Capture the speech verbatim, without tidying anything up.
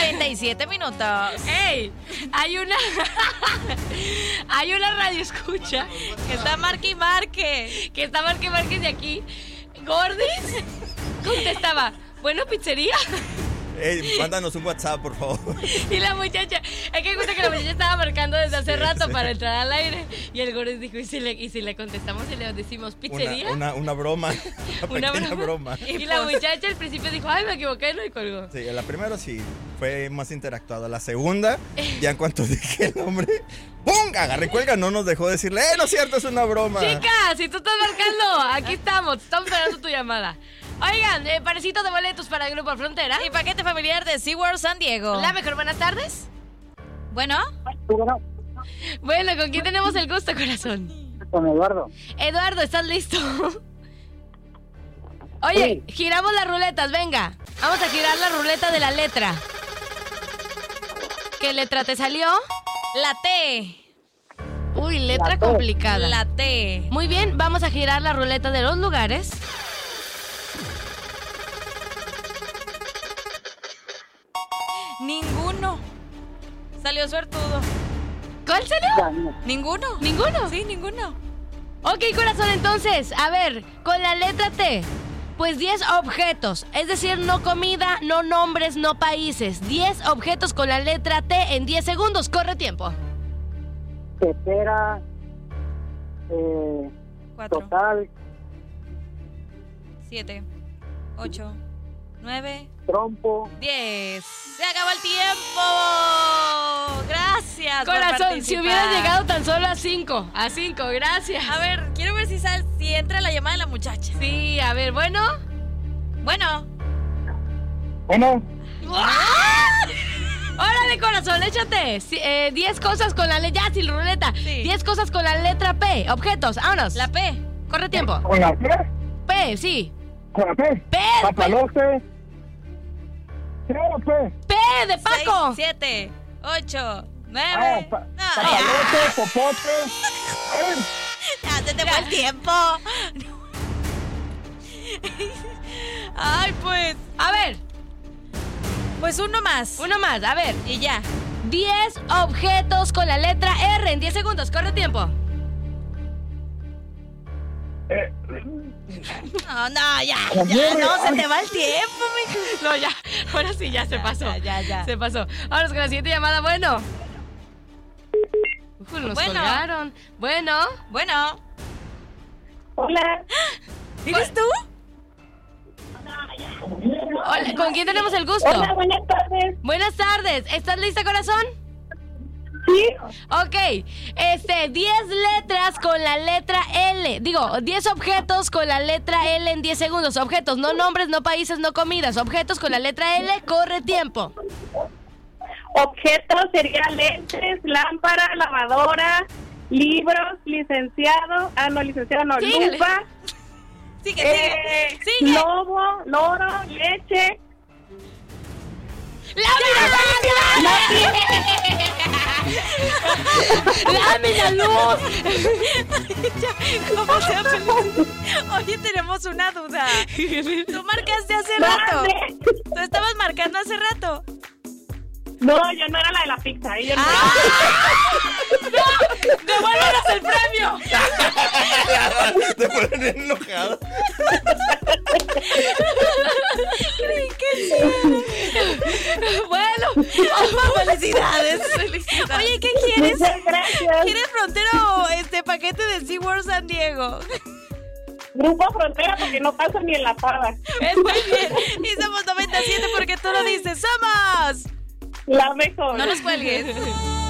noventa y siete minutos. ¡Ey! Hay una. Hay una radio escucha que está marque y marque. Que está marque y marque de aquí. Gordis contestaba: bueno, pizzería. Ey, mándanos un WhatsApp, por favor. Y la muchacha, es que gusta que la muchacha estaba marcando desde hace rato para entrar al aire. Y el Gordis dijo: ¿y si le, y si le contestamos y le decimos pizzería? Una, una, una broma. Una, una pequeña broma. broma. Y, y la muchacha al principio dijo: ay, me equivoqué, no, y colgó. Sí, la primera sí fue más interactuada. La segunda, ya en cuanto dije el nombre, ¡pum! Agarré cuelga, no nos dejó decirle, ¡eh, no es cierto, es una broma! Chica, si tú estás marcando, aquí estamos, estamos esperando tu llamada. Oigan, eh, parecito de boletos para el Grupo Frontera. Y paquete familiar de SeaWorld San Diego. La mejor, buenas tardes. Bueno. Bueno, ¿con quién tenemos el gusto, corazón? Con Eduardo. Eduardo, ¿estás listo? Oye, sí. Giramos las ruletas, venga. Vamos a girar la ruleta de la letra. ¿Qué letra te salió? La T. Uy, letra complicada. La T. Muy bien, vamos a girar la ruleta de los lugares. Ninguno. Salió suertudo. ¿Cuál salió? ¿Ninguno? ¿Ninguno? Sí, ninguno. Ok, corazón, entonces, a ver, con la letra T, pues diez objetos, es decir, no comida, no nombres, no países. diez objetos con la letra T en diez segundos, corre tiempo. Tetera, eh, Cuatro. Total. Siete. Ocho. Nueve. Trompo. Diez. Se acabó el tiempo. Gracias. Corazón, si hubieras llegado tan solo a cinco. A cinco, gracias. A ver, quiero ver si sal, si entra la llamada de la muchacha. Sí, a ver, bueno. Bueno. Bueno. Órale, corazón, échate. Eh, diez cosas con la letra. Ya, sin ruleta. Sí. diez cosas con la letra P. Objetos, vámonos. La P. Corre tiempo. ¿Con la P? P, sí. ¿Con la P? P. Papalote. ¿Qué era P? P de Paco. Seis, siete, ocho, nueve. Ah, pa no, papalote, ya. popote. Ya se te fue el tiempo. Ay, pues. A ver, Pues uno más. uno más, a ver. Y ya. diez objetos con la letra R en diez segundos, corre tiempo. Eh, No, no, ya. Ya, no, se te va el tiempo, mijo. No, ya, ahora sí, ya se Ya, pasó. ya, ya, ya. Se pasó. Ahora con la siguiente llamada, bueno. Uf, nos Bueno. colgaron. Bueno. Bueno. Hola. ¿Eres tú? Hola, ¿con quién tenemos el gusto? Hola, buenas tardes. Buenas tardes. ¿Estás lista, corazón? Sí. Ok, este, diez letras con la letra L. Digo, diez objetos con la letra L en diez segundos. Objetos, no nombres, no países, no comidas. Objetos con la letra L, corre tiempo. Objetos serían lentes, lámpara, lavadora, libros, licenciado, ah no, licenciado no, Síguele. lupa, Sigue, eh, sigue. Sigue. lobo, loro, leche. ¡Lámina, luz! ¿Cómo se feliz? Oye, tenemos una duda. Tú marcaste hace rato. Mande. Tú estabas marcando hace rato. No, yo no era la de la pizza. Yo no ¡Ah! ¡Devuélvenos el premio! Te ponen enojado. Creí que sí. Bueno, Felicidades. Felicidades. Oye, ¿qué quieres? Muchas gracias. ¿Quieres frontero este paquete de SeaWorld San Diego? Grupo Frontera porque no paso ni en la pava. Muy bien. Y somos noventa y siete porque tú lo dices. ¡Somos! La mejor. No nos cuelgues.